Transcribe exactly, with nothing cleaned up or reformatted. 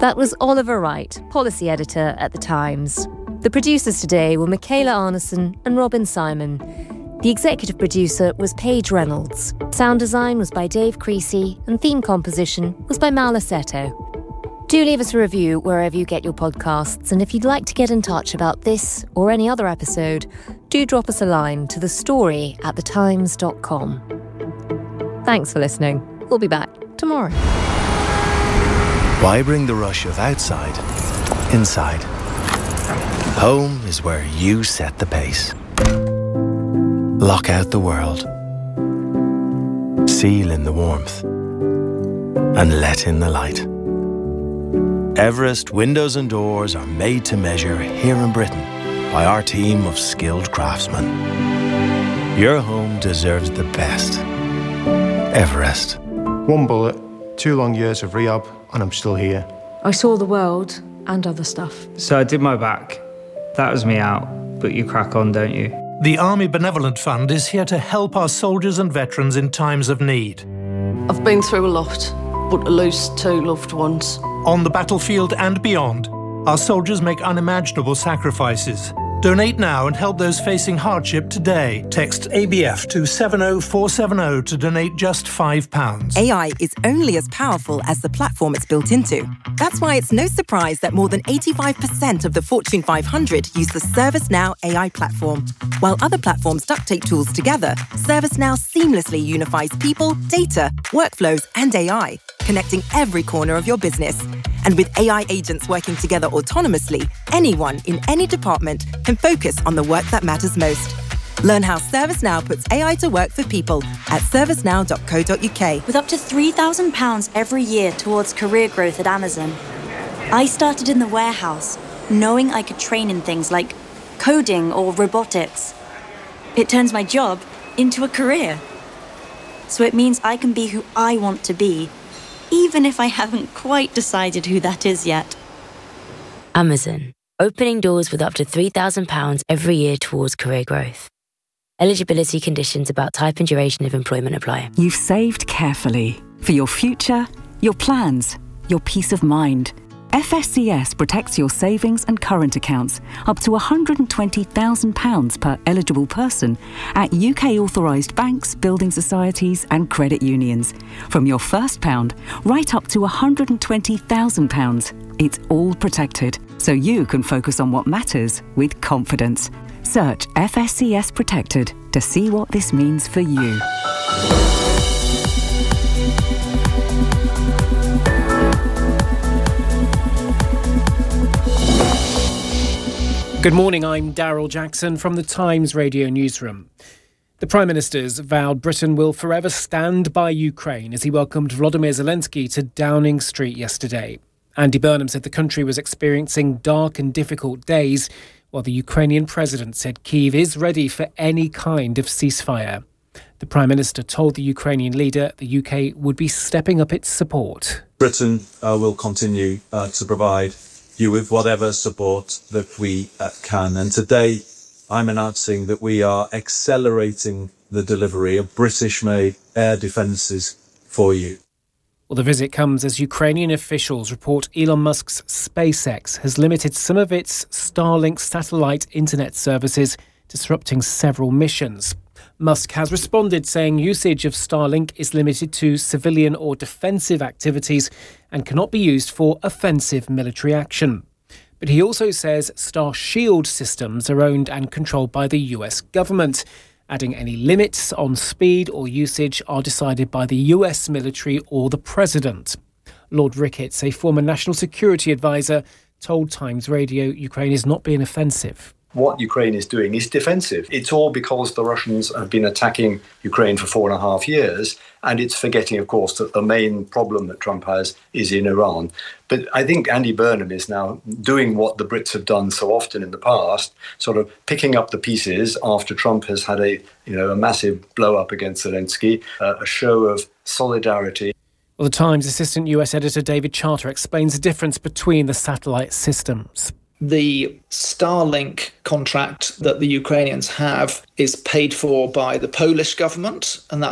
That was Oliver Wright, policy editor at The Times. The producers today were Michaela Arneson and Robin Simon. The executive producer was Paige Reynolds. Sound design was by Dave Creasy, and theme composition was by Mal Assetto. Do leave us a review wherever you get your podcasts, and if you'd like to get in touch about this or any other episode, do drop us a line to the story at the times dot com. Thanks for listening. We'll be back tomorrow. Why bring the rush of outside inside? Home is where you set the pace. Lock out the world. Seal in the warmth. And let in the light. Everest windows and doors are made to measure here in Britain by our team of skilled craftsmen. Your home deserves the best. Everest. One bullet, two long years of rehab, and I'm still here. I saw the world and other stuff. So I did my back. That was me out, but you crack on, don't you? The Army Benevolent Fund is here to help our soldiers and veterans in times of need. I've been through a lot, but to lose two loved ones. On the battlefield and beyond, our soldiers make unimaginable sacrifices. Donate now and help those facing hardship today. Text A B F to seven oh four seven oh to donate just five pounds. A I is only as powerful as the platform it's built into. That's why it's no surprise that more than eighty-five percent of the Fortune five hundred use the ServiceNow A I platform. While other platforms duct tape tools together, ServiceNow seamlessly unifies people, data, workflows, and A I, connecting every corner of your business. And with A I agents working together autonomously, anyone in any department can focus on the work that matters most. Learn how ServiceNow puts A I to work for people at servicenow dot co dot uk. With up to three thousand pounds every year towards career growth at Amazon, I started in the warehouse, knowing I could train in things like coding or robotics. It turns my job into a career. So it means I can be who I want to be, even if I haven't quite decided who that is yet. Amazon, opening doors with up to three thousand pounds every year towards career growth. Eligibility conditions about type and duration of employment apply. You've saved carefully for your future, your plans, your peace of mind. F S C S protects your savings and current accounts up to one hundred twenty thousand pounds per eligible person at U K authorised banks, building societies and credit unions. From your first pound right up to one hundred twenty thousand pounds. It's all protected, so you can focus on what matters with confidence. Search F S C S Protected to see what this means for you. Good morning, I'm Daryl Jackson from the Times Radio Newsroom. The Prime Minister's vowed Britain will forever stand by Ukraine as he welcomed Volodymyr Zelensky to Downing Street yesterday. Andy Burnham said the country was experiencing dark and difficult days, while the Ukrainian president said Kyiv is ready for any kind of ceasefire. The Prime Minister told the Ukrainian leader the U K would be stepping up its support. Britain uh, will continue uh, to provide you with whatever support that we uh, can. And today I'm announcing that we are accelerating the delivery of British-made air defences for you. Well, the visit comes as Ukrainian officials report Elon Musk's SpaceX has limited some of its Starlink satellite internet services, disrupting several missions. Musk has responded saying usage of Starlink is limited to civilian or defensive activities and cannot be used for offensive military action. But he also says Starshield systems are owned and controlled by the U S government, adding any limits on speed or usage are decided by the U S military or the president. Lord Ricketts, a former national security advisor, told Times Radio Ukraine is not being offensive. What Ukraine is doing is defensive. It's all because the Russians have been attacking Ukraine for four and a half years, and it's forgetting, of course, that the main problem that Trump has is in Iran. But I think Andy Burnham is now doing what the Brits have done so often in the past, sort of picking up the pieces after Trump has had a, you know, a massive blow-up against Zelensky, uh, a show of solidarity. Well, the Times assistant U S editor David Charter explains the difference between the satellite systems. The Starlink contract that the Ukrainians have is paid for by the Polish government, and that